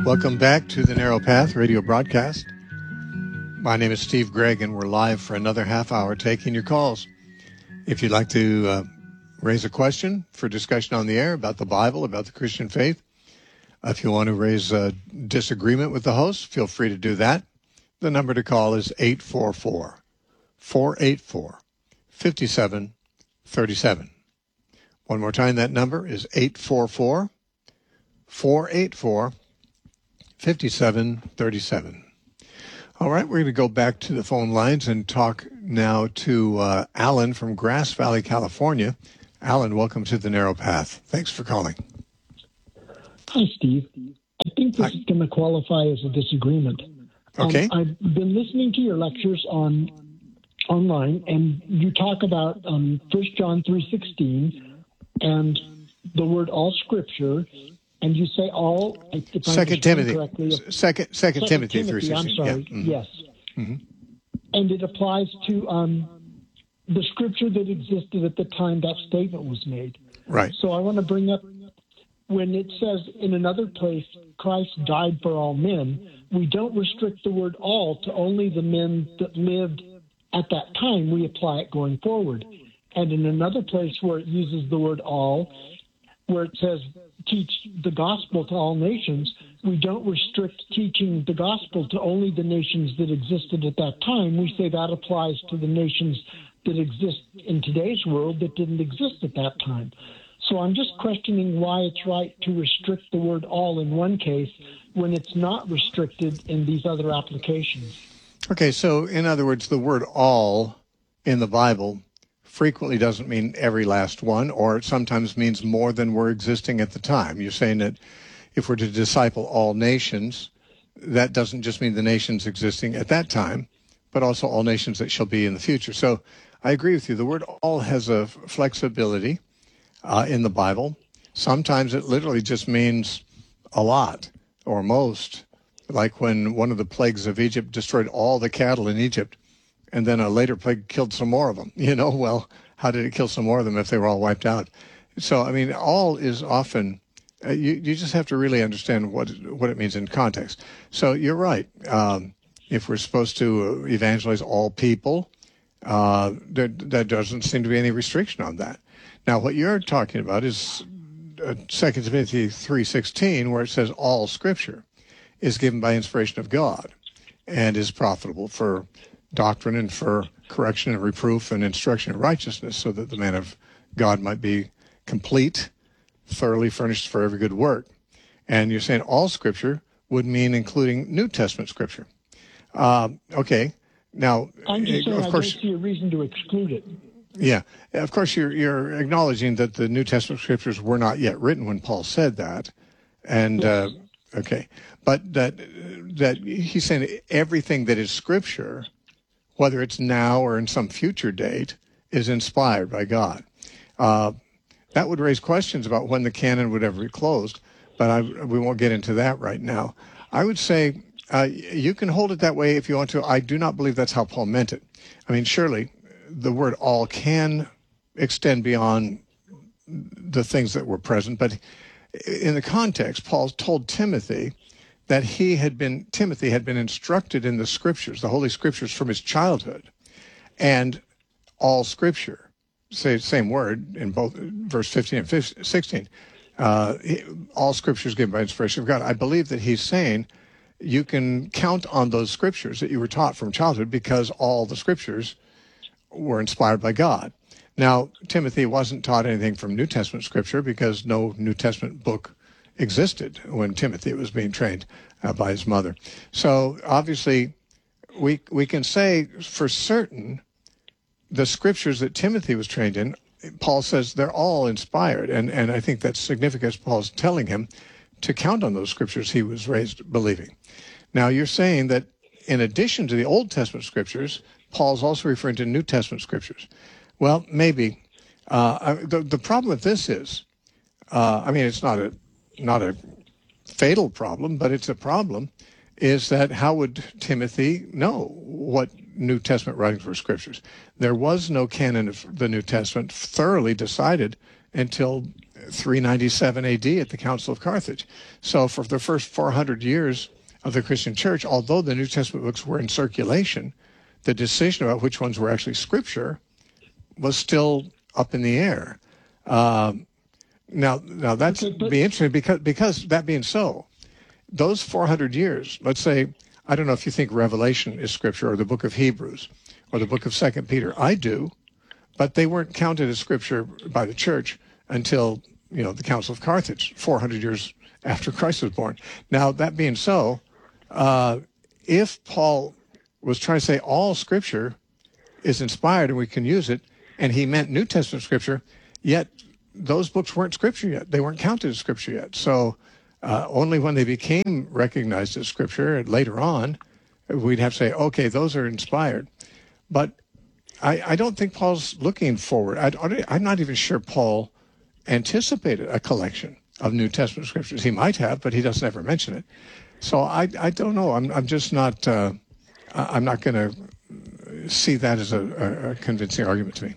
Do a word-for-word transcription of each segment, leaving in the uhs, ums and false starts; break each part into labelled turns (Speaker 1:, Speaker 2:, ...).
Speaker 1: Welcome back to the Narrow Path radio broadcast. My name is Steve Gregg, and we're live for another half hour taking your calls. If you'd like to uh, raise a question for discussion on the air about the Bible, about the Christian faith, if you want to raise a disagreement with the host, feel free to do that. The number to call is eight four four, four eight four, five seven three seven. One more time, that number is eight four four, four eight four, five seven three seven. All right, we're going to go back to the phone lines and talk now to uh, Alan from Grass Valley, California. Alan, welcome to the Narrow Path. Thanks for calling.
Speaker 2: Hi, Steve. I think this Hi. is going to qualify as a disagreement.
Speaker 1: Okay.
Speaker 2: Um, I've been listening to your lectures on online, and you talk about um, First John three sixteen and the word all Scripture. And you say all, if
Speaker 1: Second Timothy,
Speaker 2: correctly,
Speaker 1: second, second, second Timothy, three sixteen.
Speaker 2: I'm sorry,
Speaker 1: yeah. mm-hmm.
Speaker 2: yes.
Speaker 1: Mm-hmm.
Speaker 2: And it applies to um, the scripture that existed at the time that statement was made.
Speaker 1: Right.
Speaker 2: So I want to bring up, when it says in another place, Christ died for all men, we don't restrict the word all to only the men that lived at that time. We apply it going forward. And in another place where it uses the word all, where it says teach the gospel to all nations, we don't restrict teaching the gospel to only the nations that existed at that time. We say that applies to the nations that exist in today's world that didn't exist at that time. So I'm just questioning why it's right to restrict the word all in one case when it's not restricted in these other applications.
Speaker 1: Okay, so in other words, the word all in the Bible frequently doesn't mean every last one, or it sometimes means more than were existing at the time. You're saying that if we're to disciple all nations, that doesn't just mean the nations existing at that time, but also all nations that shall be in the future. So I agree with you. The word all has a flexibility uh, in the Bible. Sometimes it literally just means a lot or most, like when one of the plagues of Egypt destroyed all the cattle in Egypt, and then a later plague killed some more of them. You know, well, how did it kill some more of them if they were all wiped out? So, I mean, all is often, uh, you, you just have to really understand what what it means in context. So you're right. Um, if we're supposed to evangelize all people, uh, there, there doesn't seem to be any restriction on that. Now, what you're talking about is uh, Second Timothy three sixteen, where it says all Scripture is given by inspiration of God and is profitable for doctrine and for correction and reproof and instruction in righteousness, so that the man of God might be complete, thoroughly furnished for every good work. And you're saying all Scripture would mean including New Testament Scripture. Uh, okay. Now,
Speaker 2: I'm just saying
Speaker 1: of course,
Speaker 2: I don't see a reason to exclude it.
Speaker 1: Yeah. Of course, you're, you're acknowledging that the New Testament Scriptures were not yet written when Paul said that. And,
Speaker 2: yes.
Speaker 1: uh, okay. But that, that he's saying everything that is Scripture, whether it's now or in some future date, is inspired by God. Uh, that would raise questions about when the canon would ever be closed, but I, we won't get into that right now. I would say uh, you can hold it that way if you want to. I do not believe that's how Paul meant it. I mean, surely the word all can extend beyond the things that were present, but in the context, Paul told Timothy that he had been, Timothy had been instructed in the Scriptures, the Holy Scriptures from his childhood, and all Scripture, say same word in both verse fifteen and sixteen, uh, all Scripture is given by inspiration of God. I believe that he's saying you can count on those Scriptures that you were taught from childhood because all the Scriptures were inspired by God. Now, Timothy wasn't taught anything from New Testament Scripture because no New Testament book existed when Timothy was being trained uh, by his mother. So obviously, we we can say for certain the Scriptures that Timothy was trained in, Paul says they're all inspired, and, and I think that's significant. Paul's telling him to count on those Scriptures he was raised believing. Now, you're saying that in addition to the Old Testament Scriptures, Paul's also referring to New Testament Scriptures. Well, maybe. Uh, the, the problem with this is, uh, I mean, it's not a not a fatal problem, but it's a problem, is that how would Timothy know what New Testament writings were Scriptures? There was no canon of the New Testament thoroughly decided until three ninety-seven A D at the Council of Carthage. So for the first four hundred years of the Christian church, although the New Testament books were in circulation, the decision about which ones were actually scripture was still up in the air. Um, now, now that's
Speaker 2: Okay, but-
Speaker 1: be interesting because because that being so, those four hundred years, let's say, I don't know if you think Revelation is scripture or the book of Hebrews or the book of Second Peter. I do, but they weren't counted as scripture by the church until, you know, the Council of Carthage, four hundred years after Christ was born. Now, that being so, uh, if Paul was trying to say all scripture is inspired and we can use it, and he meant New Testament scripture, yet those books weren't scripture yet. They weren't counted as scripture yet. So uh, only when they became recognized as scripture and later on, we'd have to say, okay, those are inspired. But I, I don't think Paul's looking forward. I, I'm not even sure Paul anticipated a collection of New Testament scriptures. He might have, but he doesn't ever mention it. So I, I don't know. I'm, I'm just not. Uh, I'm not going to see that as a, a convincing argument to me.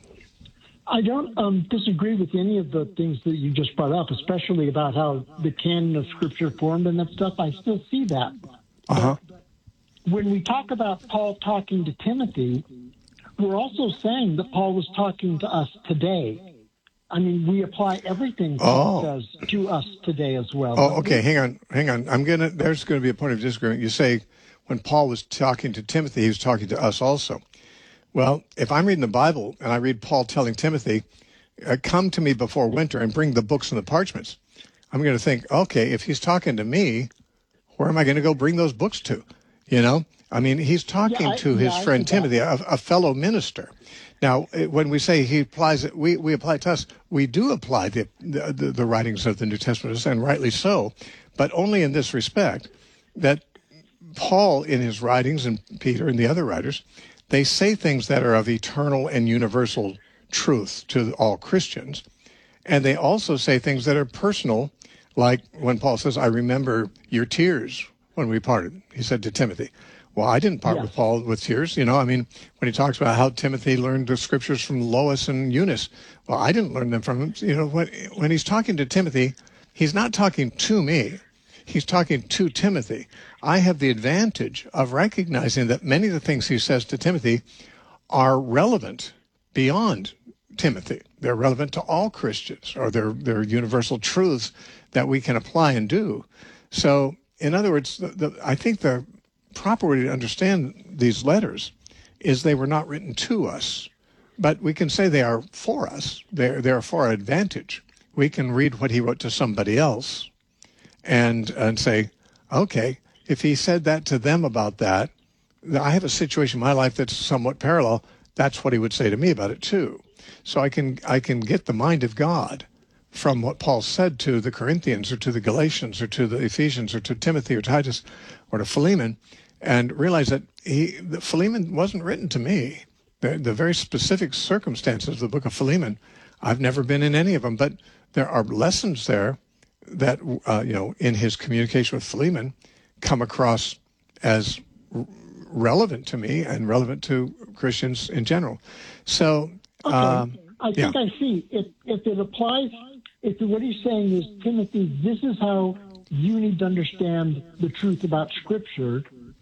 Speaker 2: I don't um, disagree with any of the things that you just brought up, especially about how the canon of Scripture formed and that stuff. I still see that.
Speaker 1: Uh-huh.
Speaker 2: But when we talk about Paul talking to Timothy, we're also saying that Paul was talking to us today. I mean, we apply everything Paul
Speaker 1: Oh.
Speaker 2: says to us today as well.
Speaker 1: Oh, okay. Hang on, hang on. I'm gonna. There's going to be a point of disagreement. You say when Paul was talking to Timothy, he was talking to us also. Well, if I'm reading the Bible and I read Paul telling Timothy, uh, "Come to me before winter and bring the books and the parchments," I'm going to think, okay, if he's talking to me, where am I going to go bring those books to? You know, I mean, he's talking
Speaker 2: Yeah, I-
Speaker 1: to his
Speaker 2: yeah, I
Speaker 1: friend
Speaker 2: see that.
Speaker 1: Timothy, a, a fellow minister. Now, uh, when we say he applies it, we, we apply it to us. We do apply the, the the writings of the New Testament, and rightly so, but only in this respect, that Paul in his writings and Peter and the other writers, they say things that are of eternal and universal truth to all Christians, and they also say things that are personal, like when Paul says, "I remember your tears when we parted," he said to Timothy. Well, I didn't part
Speaker 2: Yes.
Speaker 1: with Paul with tears. You know, I mean, when he talks about how Timothy learned the scriptures from Lois and Eunice, well, I didn't learn them from him. You know, when, when he's talking to Timothy, he's not talking to me. He's talking to Timothy. I have the advantage of recognizing that many of the things he says to Timothy are relevant beyond Timothy. They're relevant to all Christians, or they're, they're universal truths that we can apply and do. So, in other words, the, the, I think the proper way to understand these letters is they were not written to us, but we can say they are for us. They're, they're for our advantage. We can read what he wrote to somebody else and and say, okay, if he said that to them about that, I have a situation in my life that's somewhat parallel. That's what he would say to me about it too. So I can I can get the mind of God from what Paul said to the Corinthians or to the Galatians or to the Ephesians or to Timothy or Titus or to Philemon, and realize that he, that Philemon wasn't written to me. The, the very specific circumstances of the book of Philemon, I've never been in any of them, but there are lessons there that, uh, you know, in his communication with Philemon come across as r- relevant to me and relevant to Christians in general. So,
Speaker 2: Okay,
Speaker 1: um,
Speaker 2: I think
Speaker 1: yeah.
Speaker 2: I see. If if it applies, if what he's saying is, Timothy, this is how you need to understand the truth about Scripture,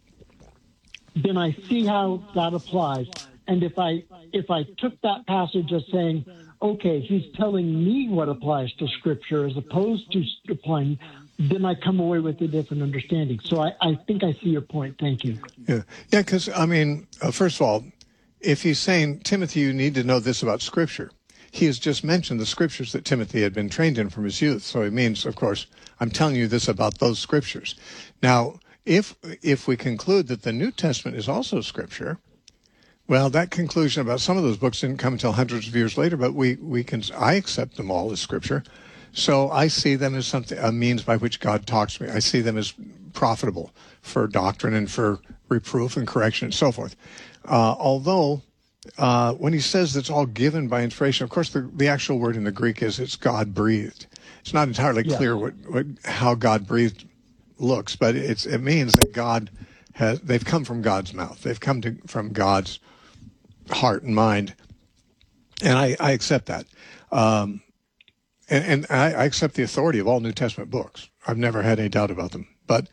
Speaker 2: then I see how that applies. And if I if I took that passage as saying, okay, he's telling me what applies to Scripture as opposed to applying, then I come away with a different understanding. So I, I think I see your point. Thank you.
Speaker 1: Yeah, yeah. Because I mean, uh, first of all, if he's saying, Timothy, you need to know this about Scripture, he has just mentioned the Scriptures that Timothy had been trained in from his youth. So it means, of course, I'm telling you this about those Scriptures. Now, if if we conclude that the New Testament is also Scripture, well, that conclusion about some of those books didn't come until hundreds of years later. But we we can I accept them all as Scripture. So I see them as something, a means by which God talks to me. I see them as profitable for doctrine and for reproof and correction and so forth. Uh, although, uh, when he says it's all given by inspiration, of course, the, the actual word in the Greek is it's God-breathed. It's not entirely
Speaker 2: Yeah.
Speaker 1: clear what, what how God-breathed looks, but it's it means that God has, they've come from God's mouth. They've come to, from God's heart and mind. And I, I accept that. Um, and, and I, I accept the authority of all New Testament books. I've never had any doubt about them. But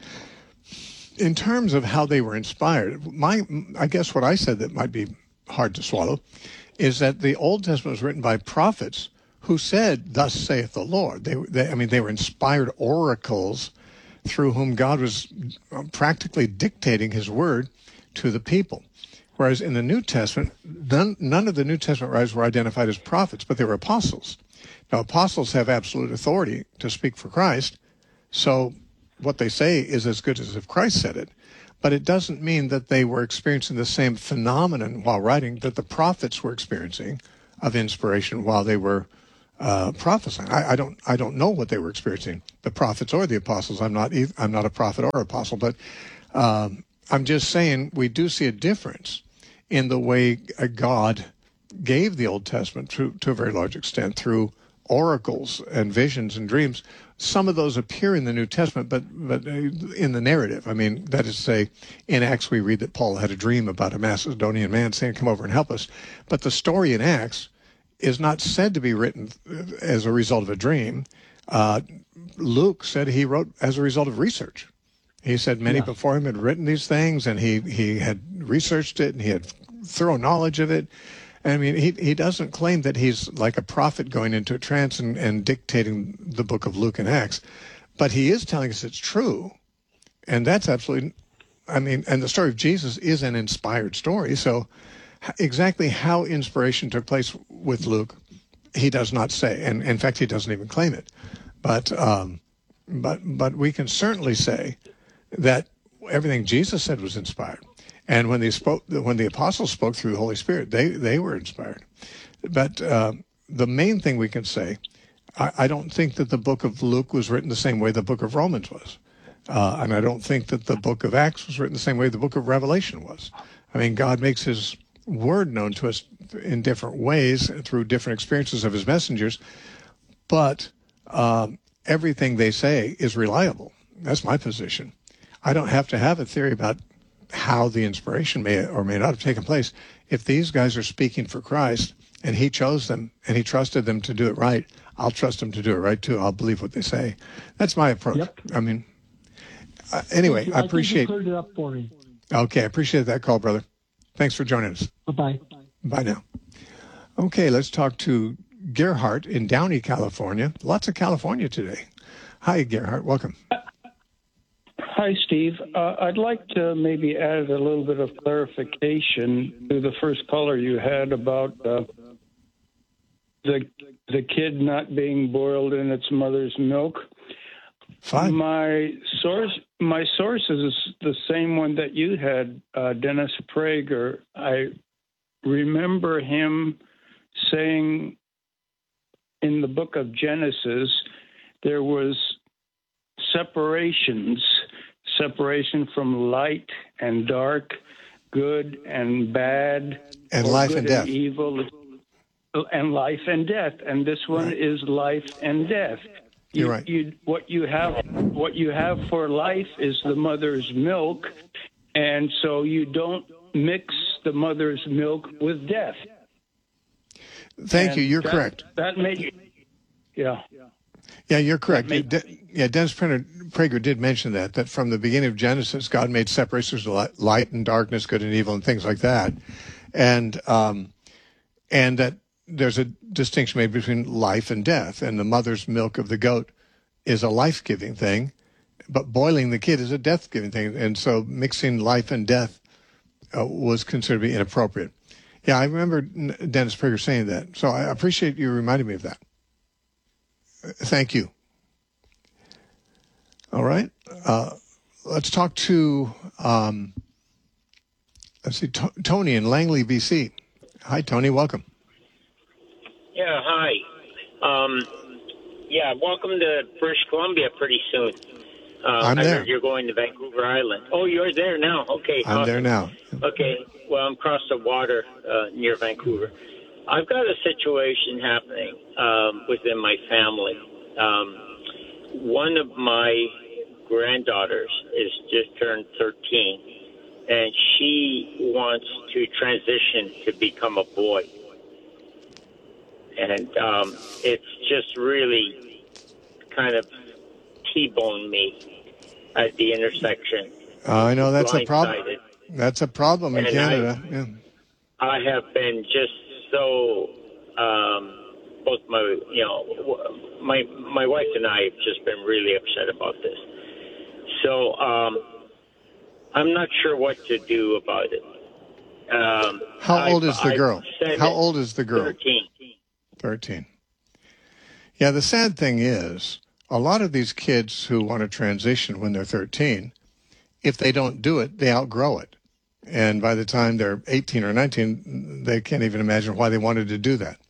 Speaker 1: in terms of how they were inspired, my I guess what I said that might be hard to swallow is that the Old Testament was written by prophets who said, "Thus saith the Lord." They, they I mean, they were inspired oracles through whom God was practically dictating his word to the people. Whereas in the New Testament, none, none of the New Testament writers were identified as prophets, but they were apostles. Now, apostles have absolute authority to speak for Christ, so what they say is as good as if Christ said it. But it doesn't mean that they were experiencing the same phenomenon while writing that the prophets were experiencing of inspiration while they were uh, prophesying. I, I don't, I don't know what they were experiencing, the prophets or the apostles. I'm not, I'm not a prophet or apostle, but um, I'm just saying we do see a difference in the way God gave the Old Testament to, to a very large extent through oracles and visions and dreams. Some of those appear in the New Testament, but but in the narrative. I mean, that is to say, in Acts we read that Paul had a dream about a Macedonian man saying, "Come over and help us." But the story in Acts is not said to be written as a result of a dream. Uh, Luke said he wrote as a result of research. He said many yeah. before him had written these things, and he, he had researched it, and he had thorough knowledge of it. I mean, he he doesn't claim that he's like a prophet going into a trance and, and dictating the book of Luke and Acts, but he is telling us it's true, and that's absolutely, I mean, and the story of Jesus is an inspired story, so exactly how inspiration took place with Luke, he does not say, and in fact, he doesn't even claim it, but um, but but we can certainly say that everything Jesus said was inspired. And when they spoke, when the apostles spoke through the Holy Spirit, they, they were inspired. But uh, the main thing we can say, I, I don't think that the book of Luke was written the same way the book of Romans was. Uh, and I don't think that the book of Acts was written the same way the book of Revelation was. I mean, God makes his word known to us in different ways through different experiences of his messengers. But um, everything they say is reliable. That's my position. I don't have to have a theory about how the inspiration may or may not have taken place. If these guys are speaking for Christ and he chose them and he trusted them to do it right, I'll trust them to do it right too. I'll believe what they say. That's my approach. Yep. I mean, uh, anyway, I, I appreciate.
Speaker 2: Think you cleared it up for me.
Speaker 1: Okay, I appreciate that call, brother. Thanks for joining us.
Speaker 2: Bye-bye.
Speaker 1: Bye now. Okay, let's talk to Gerhardt in Downey, California. Lots of California today. Hi, Gerhardt. Welcome.
Speaker 3: Hi, Steve. Uh, I'd like to maybe add a little bit of clarification to the first caller you had about uh, the the kid not being boiled in its mother's milk.
Speaker 1: Fine.
Speaker 3: My source, my source is the same one that you had, uh, Dennis Prager. I remember him saying in the book of Genesis there was separations. Separation from light and dark, good and bad,
Speaker 1: and life and death,
Speaker 3: and evil, and life and death. And this one right. is life and death. You,
Speaker 1: You're right.
Speaker 3: You, what you have, what you have for life is the mother's milk, and so you don't mix the mother's milk with death.
Speaker 1: Thank
Speaker 3: and
Speaker 1: you. You're
Speaker 3: that,
Speaker 1: correct.
Speaker 3: That made, yeah.
Speaker 1: Yeah, you're correct.
Speaker 3: Made,
Speaker 1: De- yeah, Dennis Prager did mention that, that from the beginning of Genesis, God made separations of light and darkness, good and evil, and things like that. And um, and that there's a distinction made between life and death. And the mother's milk of the goat is a life-giving thing, but boiling the kid is a death-giving thing. And so mixing life and death uh, was considered to be inappropriate. Yeah, I remember Dennis Prager saying that. So I appreciate you reminding me of that. Thank you. All right. Uh, let's talk to, um, let's see, T- Tony in Langley, B C. Hi, Tony. Welcome.
Speaker 4: Yeah, hi. Um, yeah, welcome to British Columbia pretty soon. Uh,
Speaker 1: I'm
Speaker 4: I
Speaker 1: there.
Speaker 4: heard you're going to Vancouver Island. Oh, you're there now. Okay.
Speaker 1: I'm
Speaker 4: awesome.
Speaker 1: there now.
Speaker 4: Okay. Well, I'm across the water uh, near Vancouver. I've got a situation happening um, within my family. Um, one of my granddaughters is just turned thirteen, and she wants to transition to become a boy. and um, it's just really kind of T-boned me at the intersection.
Speaker 1: Uh, I know that's a problem.
Speaker 4: Blindsided.
Speaker 1: That's a problem in
Speaker 4: And
Speaker 1: Canada.
Speaker 4: I,
Speaker 1: yeah.
Speaker 4: I have been just so, um, both my, you know, my my wife and I have just been really upset about this. So um, I'm not sure what to do about it. Um,
Speaker 1: How old
Speaker 4: I've,
Speaker 1: is the girl? How old is the girl?
Speaker 4: thirteen.
Speaker 1: thirteen. Yeah, the sad thing is, a lot of these kids who want to transition when they're thirteen, if they don't do it, they outgrow it. And by the time they're eighteen or nineteen, they can't even imagine why they wanted to do that.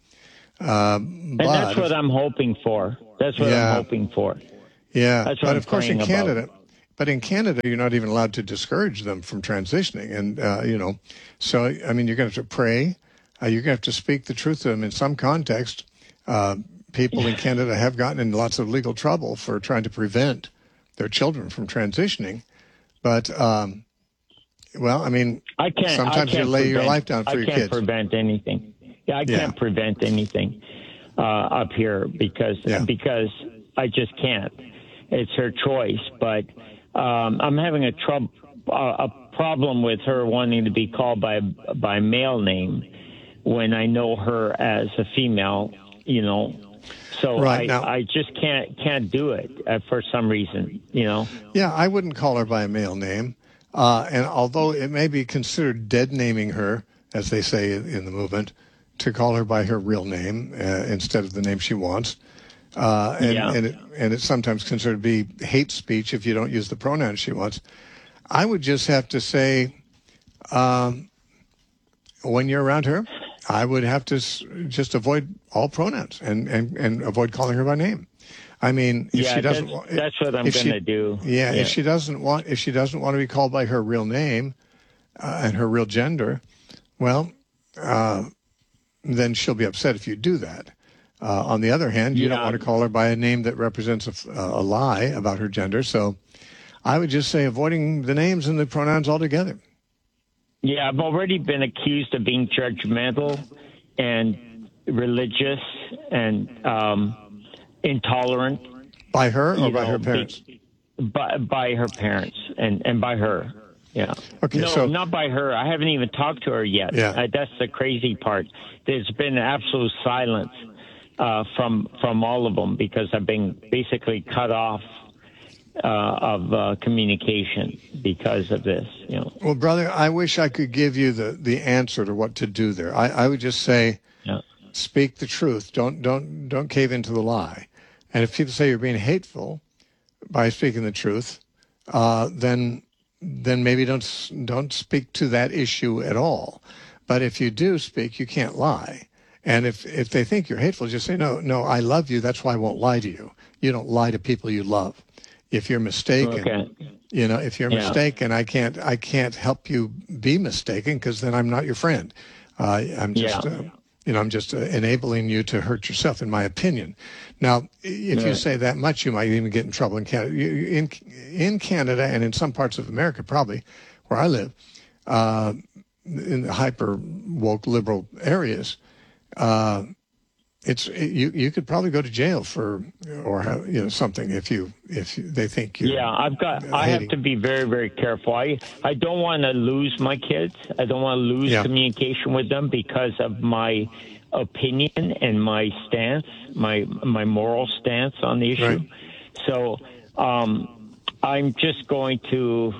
Speaker 1: Um,
Speaker 5: and
Speaker 1: but,
Speaker 5: that's what I'm hoping for. That's what
Speaker 1: Yeah.
Speaker 5: I'm hoping for.
Speaker 1: Yeah,
Speaker 5: That's what
Speaker 1: but
Speaker 5: I'm
Speaker 1: of course in
Speaker 5: praying
Speaker 1: Canada,
Speaker 5: about.
Speaker 1: but in Canada, you're not even allowed to discourage them from transitioning. And, uh, you know, so, I mean, you're going to have to pray. Uh, you're going to have to speak the truth to them in some context. Uh, people in Canada have gotten in lots of legal trouble for trying to prevent their children from transitioning. But, um, well, I mean,
Speaker 5: I can't.
Speaker 1: sometimes
Speaker 5: I can't
Speaker 1: you lay
Speaker 5: prevent,
Speaker 1: your life down for
Speaker 5: I
Speaker 1: your
Speaker 5: can't
Speaker 1: kids.
Speaker 5: prevent anything. Yeah, I
Speaker 1: Yeah.
Speaker 5: can't prevent anything uh, up here because
Speaker 1: Yeah.
Speaker 5: because I just can't. It's her choice. But um, I'm having a trouble uh, a problem with her wanting to be called by by male name when I know her as a female. You know. So
Speaker 1: Right,
Speaker 5: I,
Speaker 1: now-
Speaker 5: I just can't can't do it uh, for some reason, you know.
Speaker 1: Yeah, I wouldn't call her by a male name. Uh, and although it may be considered dead naming her, as they say in the movement, to call her by her real name uh, instead of the name she wants. Uh, and,
Speaker 5: Yeah.
Speaker 1: and, it, and it's sometimes considered to be hate speech if you don't use the pronouns she wants. I would just have to say, um, when you're around her, I would have to s- just avoid all pronouns and, and, and avoid calling her by name. I mean, if
Speaker 5: yeah,
Speaker 1: she doesn't,
Speaker 5: that's,
Speaker 1: wa-
Speaker 5: that's what I'm
Speaker 1: if she-
Speaker 5: going to do.
Speaker 1: Yeah, if she doesn't want, if she doesn't want to be called by her real name uh, and her real gender, well, uh, then she'll be upset if you do that. Uh, on the other hand, you don't
Speaker 5: Yeah.
Speaker 1: want to call her by a name that represents a, f- a lie about her gender. So, I would just say avoiding the names and the pronouns altogether.
Speaker 5: Yeah, I've already been accused of being judgmental and religious and um, intolerant.
Speaker 1: By her or
Speaker 5: you
Speaker 1: by
Speaker 5: know,
Speaker 1: her parents?
Speaker 5: be- By, by her parents and, and by her. Yeah.
Speaker 1: Okay,
Speaker 5: no,
Speaker 1: so-
Speaker 5: not by her. I haven't even talked to her yet.
Speaker 1: Yeah.
Speaker 5: Uh, that's the crazy part. There's been absolute silence uh, from from all of them because I've been basically cut off uh, of uh, communication because of this. You know.
Speaker 1: Well, brother, I wish I could give you the, the answer to what to do there. I, I would just say,
Speaker 5: Yeah.
Speaker 1: speak the truth. Don't don't don't cave into the lie. And if people say you're being hateful by speaking the truth, uh, then then maybe don't s- don't speak to that issue at all. But if you do speak, you can't lie. And if if they think you're hateful, just say no, no. I love you. That's why I won't lie to you. You don't lie to people you love. If you're mistaken,
Speaker 5: Okay.
Speaker 1: you know, if you're
Speaker 5: Yeah.
Speaker 1: mistaken, I can't I can't help you be mistaken because then I'm not your friend. Uh, I'm just.
Speaker 5: Yeah.
Speaker 1: Uh, You know, I'm just uh, enabling you to hurt yourself, in my opinion. Now, if you
Speaker 5: Right.
Speaker 1: say that much, you might even get in trouble in Canada. You, you- in in Canada and in some parts of America, probably where I live, uh, in the hyper woke liberal areas, uh, it's you. You could probably go to jail for or have, you know something if you if they think you.
Speaker 5: Yeah, I've got. I have
Speaker 1: hating.
Speaker 5: to be very, very careful. I I don't want to lose my kids. I don't want to lose
Speaker 1: Yeah.
Speaker 5: communication with them because of my opinion and my stance, my my moral stance on the issue.
Speaker 1: Right.
Speaker 5: So um, I'm just going to,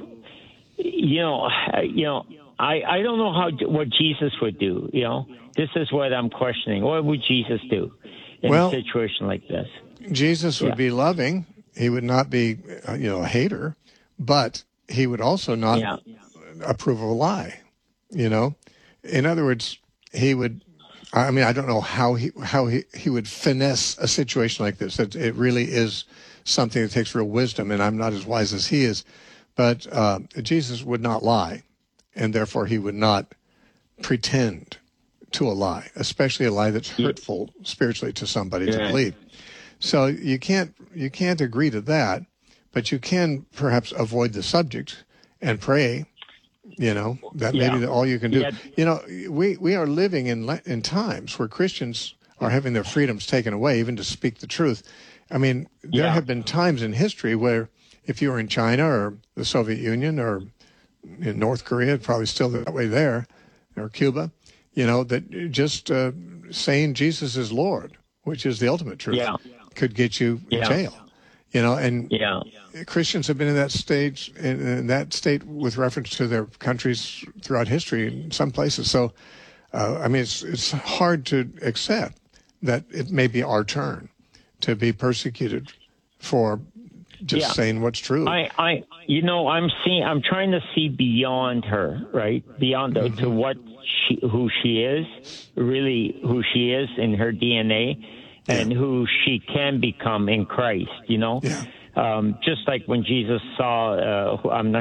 Speaker 5: you know, you know, I I don't know how what Jesus would do. You know, this is what I'm questioning. What would Jesus do in
Speaker 1: Well,
Speaker 5: a situation like this?
Speaker 1: Jesus would
Speaker 5: Yeah.
Speaker 1: be loving. He would not be, uh, you know, a hater, but he would also not
Speaker 5: Yeah.
Speaker 1: approve of a lie. You know, in other words, he would. I mean, I don't know how he how he, he would finesse a situation like this. It, it really is something that takes real wisdom, and I'm not as wise as he is. But uh, Jesus would not lie, and therefore he would not pretend to a lie, especially a lie that's hurtful spiritually to somebody to
Speaker 5: Yeah.
Speaker 1: believe. So you can't you can't agree to that, but you can perhaps avoid the subject and pray. You know, that may
Speaker 5: Yeah.
Speaker 1: be all you can do.
Speaker 5: Yeah.
Speaker 1: You know, we, we are living in le- in times where Christians are having their freedoms taken away, even to speak the truth. I mean, there
Speaker 5: Yeah.
Speaker 1: have been times in history where if you were in China or the Soviet Union or in North Korea, probably still that way there, or Cuba, you know, that just uh, saying Jesus is Lord, which is the ultimate truth,
Speaker 5: Yeah.
Speaker 1: could get you in
Speaker 5: Yeah.
Speaker 1: jail. You know, and
Speaker 5: Yeah.
Speaker 1: Christians have been in that stage, in, in that state with reference to their countries throughout history in some places. So, uh, I mean, it's it's hard to accept that it may be our turn to be persecuted for just
Speaker 5: Yeah.
Speaker 1: saying what's true.
Speaker 5: I, I, you know, I'm seeing, I'm trying to see beyond her, right? Beyond the, to what she, who she is, really who she is in her D N A, and
Speaker 1: Yeah.
Speaker 5: who she can become in Christ. You know,
Speaker 1: Yeah.
Speaker 5: um, just like when Jesus saw, uh, I'm not